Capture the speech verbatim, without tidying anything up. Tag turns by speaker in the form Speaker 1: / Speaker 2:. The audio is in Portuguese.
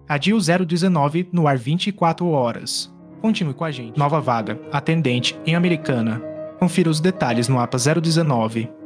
Speaker 1: Adil zero dezenove no ar vinte e quatro horas. Continue com a gente. Nova vaga, atendente em Americana. Confira os detalhes no APA zero dezenove.